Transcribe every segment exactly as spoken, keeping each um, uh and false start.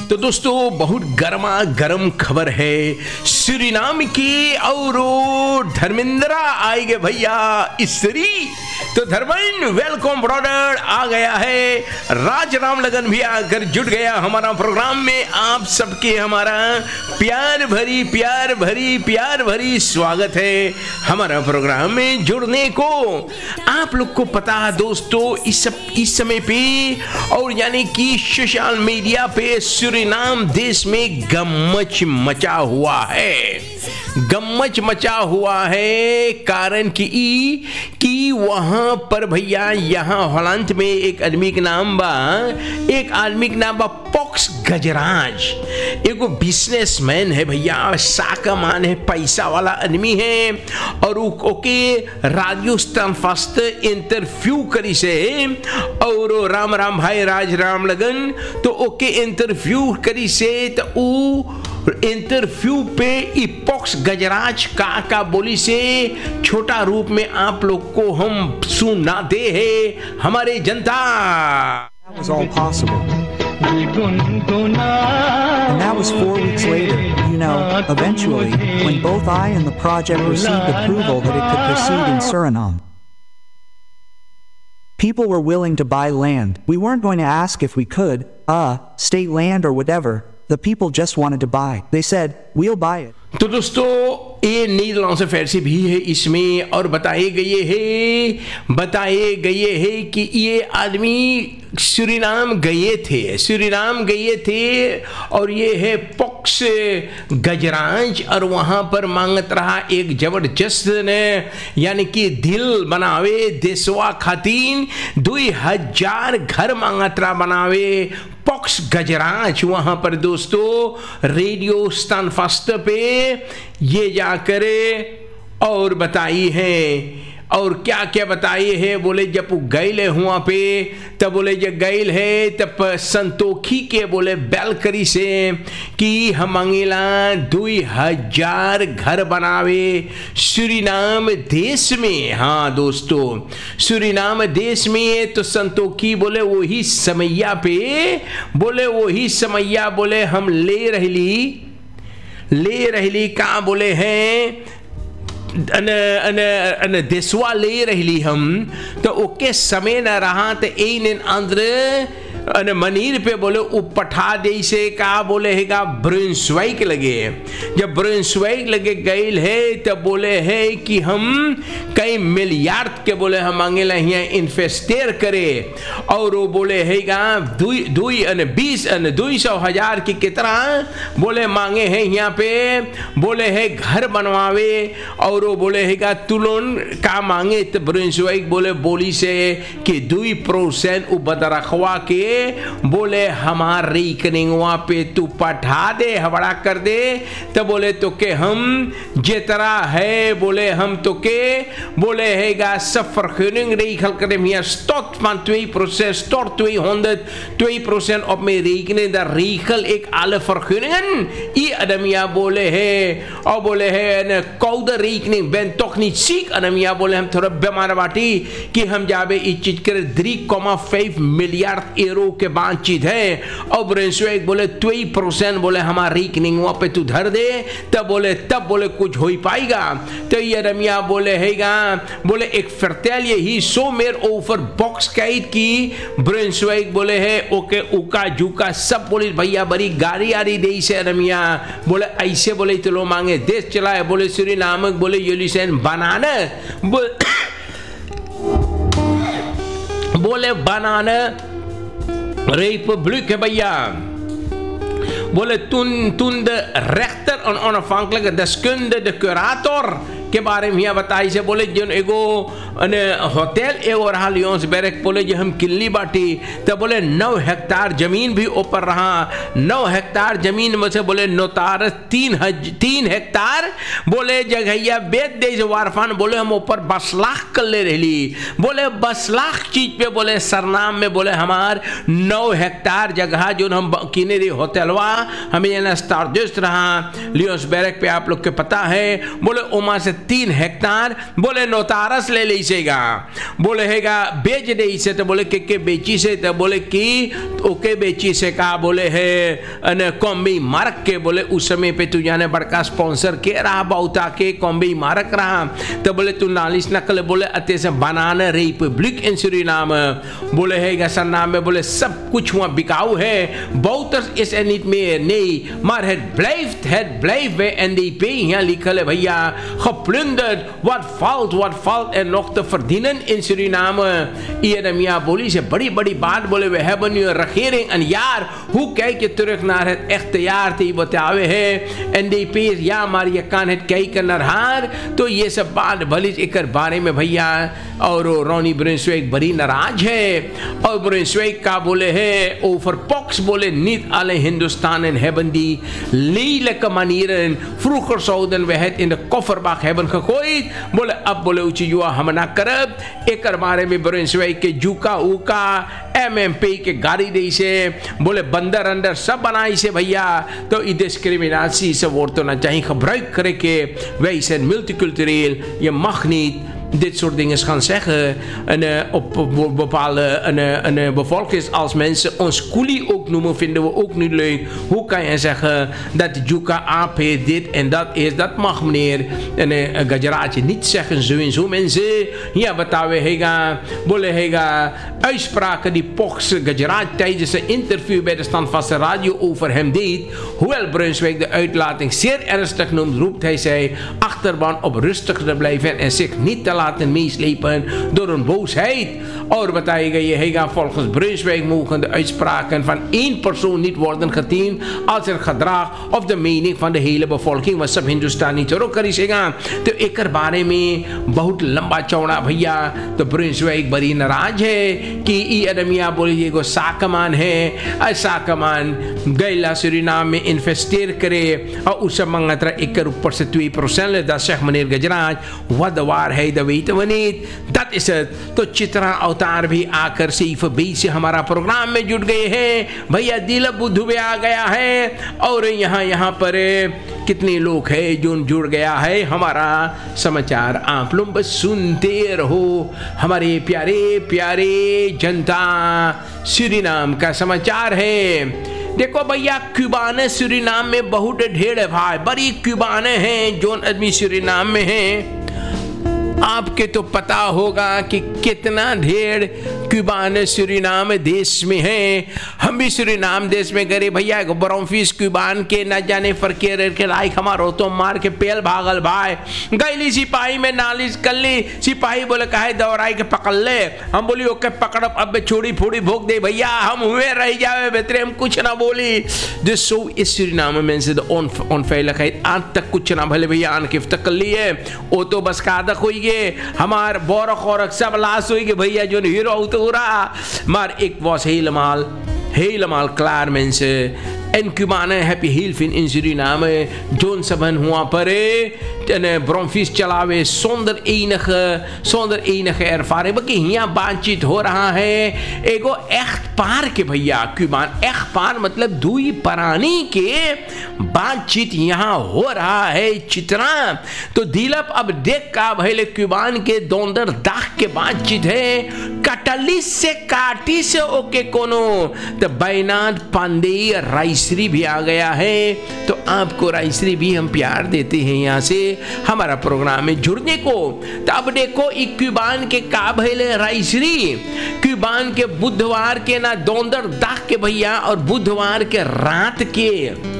तो दोस्तों बहुत गर्मा गर्म खबर है सूरीनाम की और धर्मेंद्रा आएंगे भैया इसरी। तो धर्मेंद्र वेलकम ब्रदर आ गया है, राज राम लगन भी आकर जुट गया हमारा प्रोग्राम में। आप सबके हमारा प्यार भरी प्यार भरी प्यार भरी स्वागत है हमारा प्रोग्राम में जुड़ने को। आप लोग को पता है दोस्तों इस इस समय पे और यानी कि सोशल मीडिया पे सूरीनाम देश में गम्मच मचा हुआ है, गम्मच मचा हुआ है। कारण कि कि वहां पर भैया यहाँ हॉलैंड में एक आदमी के नाम बा एक आदमी के नाम बा पॉक्स गजराज, एक बिजनेसमैन है भैया, साकामान है, पैसा वाला आदमी है। और ओके राजस्थान फर्स्ट इंटरव्यू करी से और राम राम भाई राज राम लगन तो ओके इंटरव्यू करी से तो इंटरव्यू पे इपॉक्स गजराज का का बोली से छोटा रूप में आप लोग को हम सुनाते हैं हमारे जनता। That was all possible. And that was four weeks later, you know, eventually, when both I and the project received approval that it could proceed in Suriname. People were willing to buy land. We weren't going to ask if we could, uh, state land or whatever. The people just wanted to buy. They said, we'll buy it. तो दोस्तों ये Netherlands फैरसी भी है इसमें और बताए गए हैं बताए गए हैं कि ये आदमी सूरीनाम गए थे सूरीनाम गए थे और ये है पॉक्स गजराज और वहाँ पर मांगत रहा एक जबरदस्त ने यानी कि दिल बनावे देशवा खातीन दुई हजार घर मांगत रहा बनावे पॉक्स गजराज। वहाँ पर दोस्तों रेडियो स्थान फर्स्ट पे ये जाकर और बताई है और क्या क्या बताई है। बोले जब गैल है वहाँ पे तब बोले जब गैल है तब संतोखी के बोले बैलकरी से कि हम मंगेला दुई हजार घर बनावे सूरीनाम देश में। हाँ दोस्तों सूरीनाम देश में तो संतोखी बोले वही समैया पे बोले वही समैया बोले हम ले रहली ले रहली का बोले हैं अन अन अन देशवा ले रही हम तो ओके समय न रहा तो एक अंदर अन मनीर पे बोले वो पठा दे से का बोले हैगा ब्रुन्सवाइक लगे। जब ब्रुन्सवाइक लगे गईल है तब बोले है कि हम कई मिलियार्ड के बोले हम मांगे ला यहाँ इन्वेस्टर करे और वो बोले हैगा दुई दुई अन बीस अन दुई सौ हजार की कितना बोले मांगे हैं यहाँ पे बोले है घर बनवावे और वो बोले हैगा तुलन का मांगे तो ब्रुन्सवाइक बोले बोली से कि दुई प्रोसेंट उबद रखवा के बोले हमार रिकनिंग वहाँ पे तू पठा दे हवड़ा कर दे तो बोले तो के हम जितना है बोले हम तो के बोले हैगा सफर खनिंग रिखल करे मिया स्टॉट मान ट्वेई प्रोसेस स्टॉट ट्वेई हंड्रेड ट्वेई प्रोसेंट ऑफ में रिकने द रिखल एक आले फरखनिंगन ई अदमिया बोले है और बोले है न कौद रिकनिंग बेन तोखनी सीख अदमिया बोले हम थोड़ा बेमार बाटी कि हम जाबे इस चीज करे three point five million euro के बातचीत है और ब्रेंसवेक बोले ट्वेई प्रोसेंट बोले हमारा रिकनिंग वहाँ पे तू धर दे तब बोले तब बोले कुछ हो ही पाएगा। तो ये रमिया बोले हैगा बोले एक फरतेल ये ही सो मेर ओवर बॉक्स कैद की ब्रेंसवेक बोले है ओके उका जुका सब बोले भैया बड़ी गाड़ी आ रही दे से रमिया बोले ऐसे बोले तो लो मांगे देश चलाए बोले सूरीनाम बोले यूलिसन बनाना बोले बनाना Republiek भैया बोले तुन तुन de rechter en onafhankelijke deskundige de curator के बारे में यहाँ बताई से बोले जो एगो होटल एगो रहा लियोन्सबर्ग बोले जो हम किल्ली बाटी तो बोले नौ हेक्टार जमीन भी ऊपर रहा नौ हेक्टार जमीन में से बोले नौतार तीन हज तीन हेक्टार बोले जगहिया बेच दे जो वारफान बोले हम ऊपर बस लाख कर ले रही बोले बस लाख चीज पे बोले सरनाम में बोले हमार नौ हेक्टार जगह जो हम किने रही होटलवा हमें यहाँ स्टारजस्ट रहा लियोन्सबर्ग पे आप लोग के पता है बोले ओमा से तीन हेक्टार बोले नौतारस ले लीसेगा, बोले हैगा बेच दे से तो बोले के के बेची से तो बोले कि ओके बेची से का बोले है अने कॉम्बी मार्क के बोले उस समय पे तू जाने बड़का स्पॉन्सर के रहा बहुता के कॉम्बी मार्क रहा तो बोले तू नालिश नकल बोले अते से बनाना रिपब्लिक इन सूरीनाम बोले हैगा सर नाम में बोले सब कुछ हुआ बिकाऊ है बहुत इस एनिट में नहीं मार हेड ब्लेफ्ट हेड ब्लेफ वे एन डी पे यहाँ लिखल है भैया geplunderd wat valt wat valt en nog te verdienen in Suriname hier मियाँ बोली से बड़ी बड़ी बात बोले we hebben nu een regering een jaar hoe kijk je terug naar het echte jaar die बतावे है N D P ja maar je kan het kijken naar haar तो ये सब बात भली एक बारे में भैया और रोनी ब्रुन्सविक बड़ी नाराज है और ब्रुन्सविक का बोले है over pox बोले niet alle Hindustanen hebben die lelijke manieren vroeger zouden we het in de kofferbak hebben gegooid बोले अब बोले उची युवा हम ना करब एक बारे में ब्रुन्सविक के जुका उका M M P के गाड़ी दे से बोले बंदर अंदर सब बनाई से भैया तो ई discriminatie से wordt er natuurlijk gebruik krijgen wij zijn multicultureel je mag niet dit soort dingen gaan zeggen en, uh, op, op bepaalde een, een bevolking als mensen ons coolie ook noemen vinden we ook niet leuk. Hoe kan je zeggen dat Juka A P dit en dat is, dat mag meneer en uh, Gajaraatje niet zeggen zo en zo mensen ja betawe hega bolle hega uitspraken die Pox Gajaraat tijdens een interview bij de Standvaste Radio over hem deed hoewel Brunswijk de uitlating zeer ernstig noemt roept hij zij achterban op rustig te blijven en zich niet te laten meeslepen door een boosheid. Or बताएगा ये हैगा volgens Brunswijk mogen de uitspraken van één persoon niet worden gezien als een gedrag of de mening van de hele bevolking was सब हिंदुस्तानी चलो करी सेगा तो एक बारे में बहुत लंबा चौड़ा भैया तो ब्रुन्सविक बड़ी नाराज है कि ई अदमिया बोले ये को साकमान है ऐसा साकमान गैला सूरीनाम में इन्वेस्टेर करे और उस मंगतरा एक ऊपर से twee procent dat zegt meneer Gajaraat wat de waarheid dat weten we niet dat is het तो चित्रा अवतार भी आकर से बीच से हमारा प्रोग्राम में जुट गए हैं भैया दिल बुद्ध भी आ गया है और यहाँ यहाँ पर कितने लोग हैं जो जुड़ गया है हमारा समाचार आप लोग बस सुनते रहो हमारे प्यारे प्यारे जनता सूरीनाम का समाचार है देखो भैया क्यूबाने सूरीनाम में बहुत ढेर है भाई बड़ी क्यूबाने हैं जो आदमी सूरीनाम में हैं आपके तो पता होगा कि कितना ढेर क्यूबान सूरीनाम देश में है हम भी सूरीनाम देश में गए भैया ब्रोमफिस क्यूबान के न जाने फरके के लाइक हमारो तो मार के पेल भागल भाई गैली सिपाही में नालिश कर ली सिपाही बोले कहे दौड़ाई के पकड़ ले हम बोली ओके पकड़ अब छोड़ी फोड़ी भोग दे भैया हम हुए रह जावे बेहतर हम कुछ ना बोली dus zo is Suriname mensen de on, onveiligheid aan te कुछ ना भले भैया आन गिफ्ट कर लिए ओ तो बस कादक हुई हमार बोरक और सब लाश हुई भैया जो हीरो तो रहा maar ik was helemaal helemaal klaar mensen en Cubanen heb je heel veel in Suriname John Saban हुआ परे en bromfiets चलावे zonder enige zonder enige ervaring बाकी यहाँ बातचीत हो रहा है एगो echt पार के भैया क्यूबान echt पार मतलब दुई परानी के बातचीत यहाँ हो रहा है चित्रा तो दिलप अब देख का भैले क्यूबान के दोंदर दाख के बातचीत है कटली से काटी से ओके कोनो तो बैनाथ पांडे रायश्री भी आ गया है तो आपको रायश्री भी हम प्यार देते हैं यहाँ से हमारा प्रोग्राम में जुड़ने को तो अब देखो एक क्यूबान के का भैले रायश्री क्यूबान के बुधवार के ना दोंदर दाख के भैया और बुधवार के रात के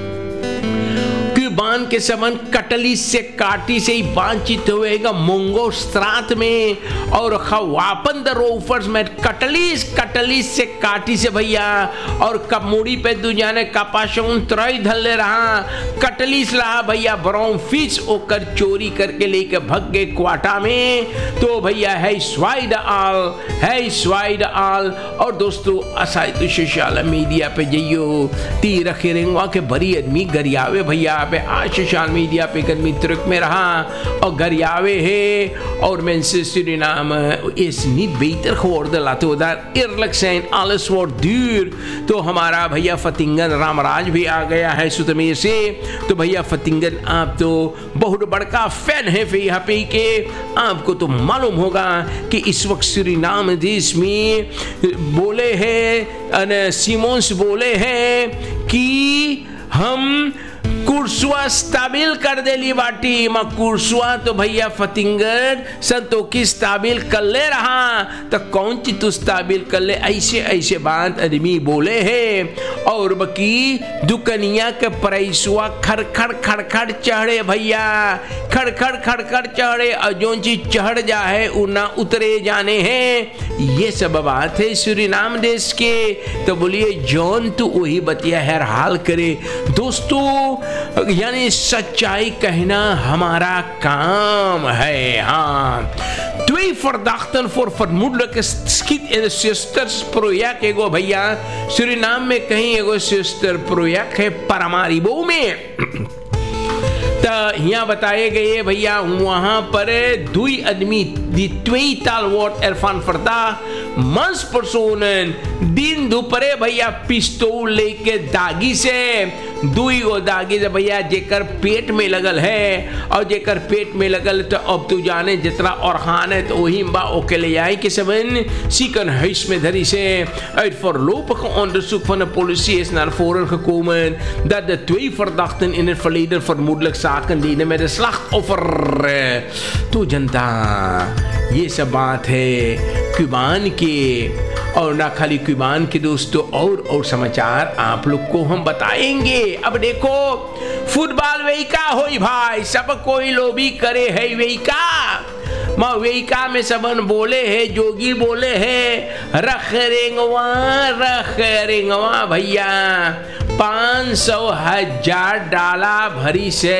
क्यूबान के संबंध कटली से काटी से ही बातचीत हुएगा मोंगो स्त्रात में और खवापन द रोफर्स में कटलीस कटलीस से काटी से भैया और कमूड़ी पे दुनिया कपाशों त्रय धले रहा कटलीस रहा भैया ब्रोमफिस ओकर चोरी करके लेके भग गए क्वाटा में तो भैया है स्वाइड आल है स्वाइड आल और दोस्तों असाई तो सोशल मीडिया पे जइयो ती रखे रेंगवा के बड़ी आदमी गरियावे भैया पे हाँ सोशल मीडिया पे कर मित्र में रहा और घर आवे है और mensen Suriname is niet beter geworden, laten we daar eerlijk zijn, alles wordt duur. तो हमारा भैया फतिंगन रामराज भी आ गया है सुतमेर से। तो भैया फतिंगन आप तो बहुत बड़का फैन है फिर यहाँ पे के, आपको तो मालूम होगा कि इस वक्त सूरीनाम देश में बोले हैं, सिमोन्स बोले हैं कि हम कुर्सुआ स्ताबिल कर देली बाटी मा कुर्सुआ तो भैया फतिंगर संतोखी स्ताबिल कर ले रहा तो कौन ची तू स्ताबिल कर ले, ऐसे ऐसे बात आदमी बोले हैं। और बकी दुकनिया के प्राइसुआ खड़खड़ खड़खड़ चढ़े भैया, खड़खड़ खड़खड़ चढ़े और जो चीज चढ़ जाए उना उतरे जाने हैं। ये सब बात है सूरीनाम देश के। तो बोलिए जॉन तू वही बतिया हर हाल करे दोस्तों, यानी सच्चाई कहना हमारा काम है। हाँ, twee verdachten voor vermoedelijke schiet in de zustersproject एगो भैया सूरीनाम में कहीं एगो सिस्टर प्रोजेक्ट है पारामारिबो में। तो यहाँ बताए गए भैया वहां पर दुई आदमी die tweetal wordt ervan verdacht manspersonen दिन दोपहरे भैया पिस्तौल लेके दागी से दुई गो दागी से भैया जेकर पेट में लगल है और जेकर पेट में लगल तो अब तू जाने जितना और खान है तो वही बा ओके ले जाए कि सबन सीकन huis में धरी से uit voorlopige onderzoek van de politie is naar voren gekomen dat de twee verdachten in het verleden vermoedelijk zaken deden met de slachtoffer। तो जनता ये सब बात है क्यूबान के, और ना खाली क्यूबान के दोस्तों और और समाचार आप लोग को हम बताएंगे। अब देखो फुटबॉल वेका होई भाई, सब कोई लोबी करे है वेका माँ वेका में सबन बोले है, जोगी बोले है रख रेंगवा रख रेंगवा भैया पाँच सौ हजार डाला भरी से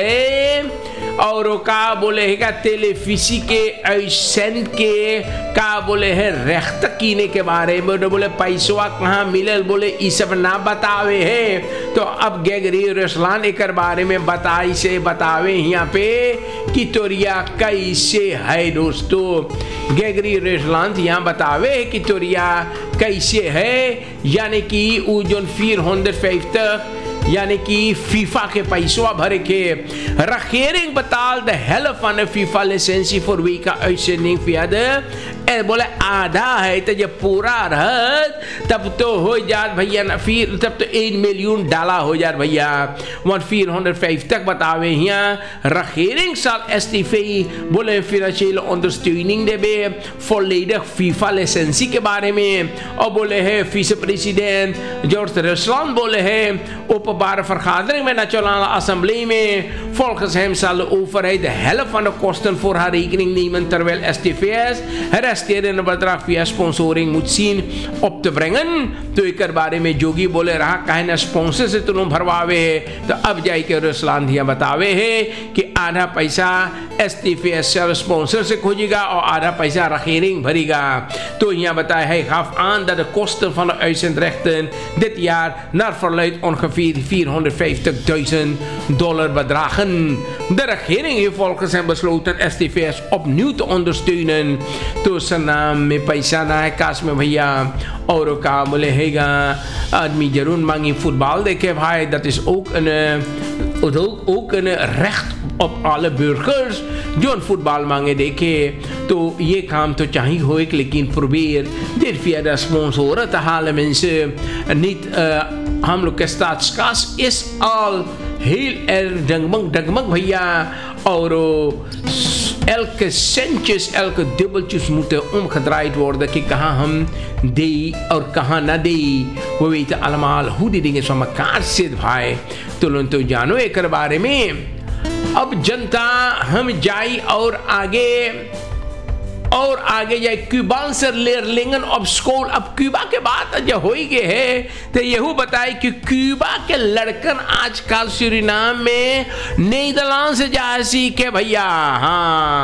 और का बोले है का टेलीफिसी के ऐसेंट के का बोले है रेख्त कीने के बारे में बोले पैसवा कहाँ मिलल बोले ये सब ना बतावे है। तो अब गेगरी रेस्लान एक बारे में बताई से बतावे यहाँ पे कि तोरिया कैसे है दोस्तों। गेगरी रेस्लान यहाँ बतावे कि तोरिया कैसे है, यानी कि वो जो फिर हंड्रेड फिफ्टी यानी कि फीफा के पैसवा भरे के regering betaalt de helft van de FIFA licentie voor W K uitzending via de ए बोले आधा है तो जब पूरा रहत तब तो हो जात भैया ना, फिर तब तो एक मिलियन डाला हो जात भैया वन फिर हंड्रेड फाइव तक बतावे यहाँ regering zal S T V बोले financiële ondersteuning देबे volledig FIFA licentie के बारे में। और बोले है vice president जॉर्ज रसलान बोले है openbare vergadering met nationale assemblee में volgens hem zal de overheid de helft van de kosten voor haar rekening nemen terwijl S T V's het resterende bedrag via sponsoring moet zien op te brengen। तो एक बारे में जोगी बोले रहा कहे ना sponsor से तुम भरवावे है, तो अब जाए के रसलान दिया बतावे है कि आधा पैसा S T P S sponsor से खोजेगा और आधा पैसा regering भरेगा। तो यहाँ बताया है gaf aan dat de kosten van de uitzendrechten dit jaar naar verluidt ongeveer vierhonderdvijftigduizend dollar bedragen। De regering heeft volgens hem besloten S T V S opnieuw te ondersteunen। तो सनाम में पैसा ना है काश में भैया और का बोले हैगा आदमी जरूर मांगी फुटबॉल देखे भाई, dat is ook een ook, ook een recht op alle burgers जो फुटबॉल मांगे देखे। तो ये काम तो चाहिए हो एक, लेकिन probeer dit via de sponsoren te halen mensen, niet uh, हम लोग के staatskas is al heel erg dagmag dagmag भैया और elke centjes, elke dubbeltjes moeten omgedraaid worden. Kijk, कहाँ हम दे और कहाँ ना दे, we weten allemaal hoe die dingen van elkaar zit भाई। तो तो जानो एक बारे में। अब जनता हम जाई और आगे और आगे जाए क्यूबान से लेरलिंगन ऑफ स्कूल। अब क्यूबा के बात जो हो गए है तो यही बताए कि क्यूबा के लड़कन आजकल सूरीनाम में नीदरलैंड से जा सीखे भैया। हाँ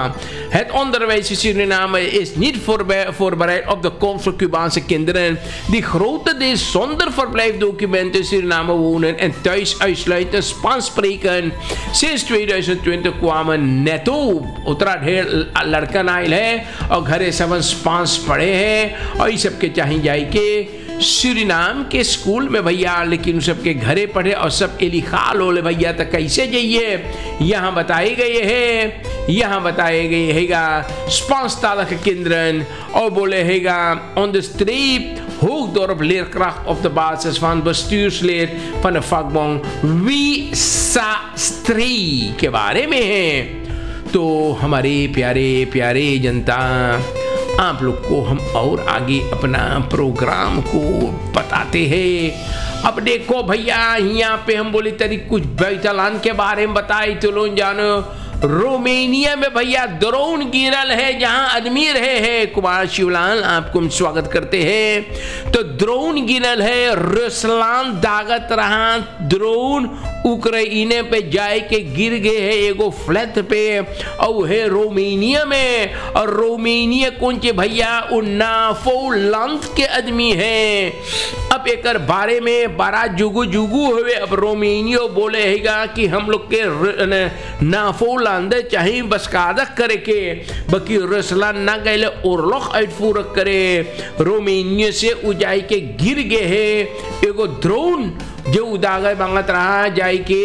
Het onderwijs in Suriname is niet voorbereid op de komst van Cubaanse kinderen die grotendeels zonder verblijfdocumenten in Suriname wonen en thuis uitsluitend Spaans spreken. Sinds tweeduizend twintig kwamen netto Uttarakhand लड़का Nile है और घरे सब spans पढ़े हैं और ये सबके चाहे जाए के सूरीनाम के स्कूल में भैया, लेकिन सबके घरे पढ़े और सब एलिखाल होले भैया, तो कैसे जाइए? यहाँ बताए गए है यहाँ बताए गए हैगा स्पांसताlige kinderen और बोले हैगा on the street Hoogdorp leerkracht op de basis van bestuurslid van de vakbond Wisa Stree के बारे में है। तो हमारे प्यारे प्यारे जनता, आप लोग को हम और आगे अपना प्रोग्राम को बताते हैं। अब देखो भैया, यहाँ पे हम बोले तरी कुछ बैतलान के बारे में बताए तो लोग जानो। रोमेनिया में भैया ड्रोन गिरल है जहां आदमी रहे हैं। कुमार शिवलाल आपको हम स्वागत करते हैं। तो ड्रोन गिरल है, रुसलान दागत रहा ड्रोन उक्रेने पे जाए के गिर गए है एगो फ्लैट पे और है रोमेनिया में। और रोमेनिया कौन चे भैया? नाफोलांत के आदमी है। अब एक बारे में बड़ा जुगु जुगु हुए। अब रोमेनिया बोले हैगा कि हम लोग के नाफोल चाहे बसकादक करे के बाकी रसलान ना गए और लोग आउटफूरक करे रोमेनिया से उजाई के गिर गए है एगो ड्रोन जो उदागे मांगत रहा जाए के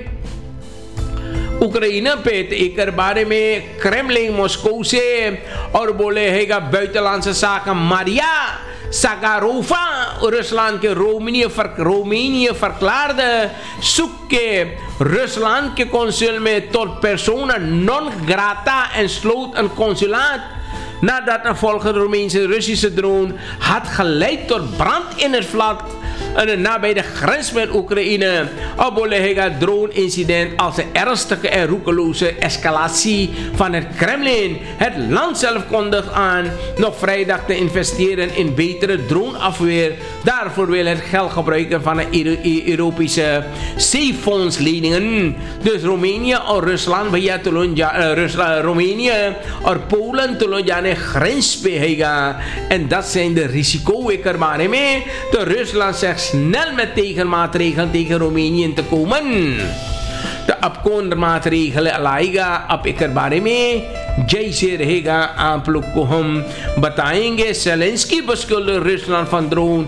उक्रेना पे। तो एक बारे में क्रेमलिन मॉस्को से और बोले हैगा बैतलान से साका मारिया Sagarofa, Rusland के रोमेनिया फर्क रोमेनिया verklaarde zoeken Rusland के consul में tot persona non grata en sloot een consulaat nadat een volgende Roemeense Russische drone had geleid tot brand in het vlak nabij de grens met Oekraïne. Abolega drone incident als een ernstige en roekeloze escalatie van het Kremlin. Het land zelf kondigt aan nog vrijdag te investeren in betere droneafweer. Daarvoor wil het geld gebruiken van de Europese zeefondsleningen. Dus Roemenië en Rusland भैया तुलन Roemenië en Polen तुलन जाने grens पे हैगा. En dat zijn de risico's er बारे में. तो Rusland zegt snel met tegenmaatregelen tegen Roemenië te komen. तो अब कौन मातरेगल लाएगा? अब एक बारे में जैसे रहेगा आप लोग को हम बताएंगे। सेलेंस्की बस्कुल Ruslaan van drone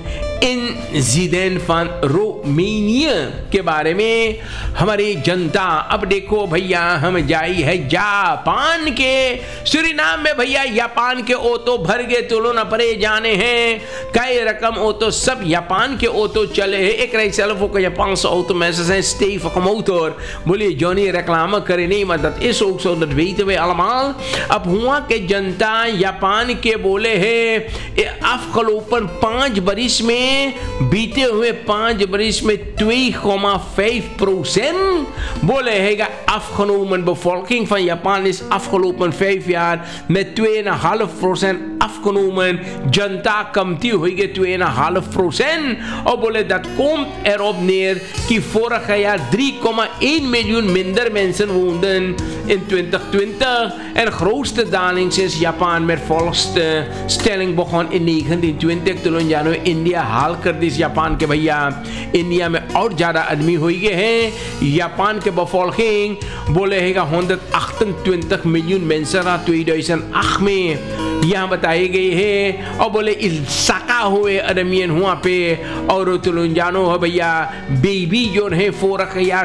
incident van Romania के बारे में हमारी जनता। अब देखो भैया, हम जाई है जापान के सूरीनाम में भैया। जापान के ऑटो भर गए तो लो न परे जाने हैं कई रकम ऑटो सब जापान के ऑटो चले हैं। एक रही zelf ook een Japanse auto, mensen zijn stevige motor. बोले जोनी reclame करे नहीं, maar dat is ook zo, dat weten wij allemaal। अब हुआ के जनता जापान के बोले है afgelopen पांच बरिस में बीते हुए पांच बरिस में twee komma vijf procent बोले हैगा afgenomen bevolking van Japan is afgelopen vijf jaar met twee komma vijf procent afgenomen। जनता कमती हुई गई twee komma vijf procent और बोले dat komt erop neer कि vorig jaar drie komma één miljoen minder mensen woonden in twintig twintig en grootste daling sinds Japan met volgste stelling begon in negentien twintig toen जानो India हाल कर दी Japan के भैया। India में और ज़्यादा आदमी हो गए हैं। जापान के bevolking बोले हैगा honderdachentwintig miljoen mensen ra tweeduizend acht में यहाँ बताए गए हैं। और बोले सका हुए आदमी हुआ पे और तुम जानो है भैया बेबी जो है vorig jaar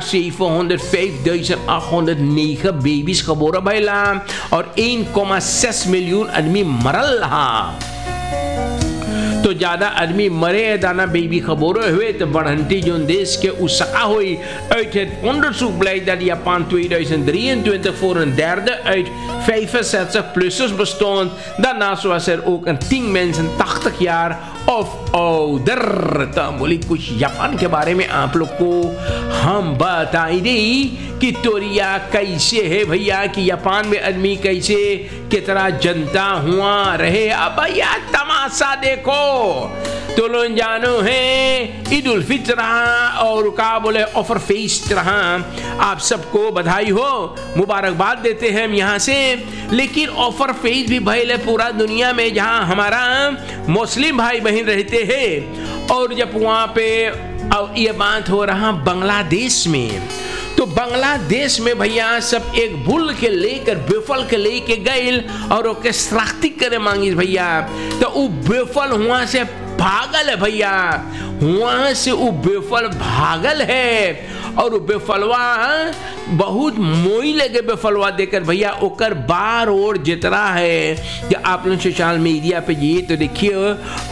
zevenhonderdvijfduizendachthonderdnegen baby's geboren भैया और één komma zes miljoen आदमी मरल रहा। तो ज़्यादा आदमी मरे दाना बेबी geboren हुए तो बढ़ंती जो देश के उसका हुई uit het onderzoek blijkt dat Japan tweeduizend drieëntwintig voor een derde uit vijfenzestig-plussers bestond. Daarnaast was er ook een tien mensen tachtig jaar of ouder। तो बोली कुछ जापान के बारे में आप लोग को हम बताई दी कि तोरिया कैसे है भैया, कि जापान में आदमी कैसे कितना जनता हुआ रहे। अब भैया तमाशा देखो, तो लोग जानो है ईद उल फित्र और का बोले ऑफर फेस्ट रहा, आप सबको बधाई हो, मुबारकबाद देते हैं हम यहाँ से। लेकिन ऑफर फेस्ट भी भले पूरा दुनिया में जहाँ हमारा मुस्लिम भाई बहन रहते हैं। और जब वहाँ पे अब ये बात हो रहा बांग्लादेश में, तो बांग्लादेश में भैया सब एक भूल के लेकर बेफल के लेके गए और ओके सख्ती करे मांगी भैया, तो वो बेफल वहां से भागल है भैया, वहां से वो बेफल भागल है। और वो बेफलवा बहुत मोई लगे बेफलवा देकर भैया, ओकर बार और जितना है, जब आप लोग सोशल मीडिया पे जाइए तो देखिए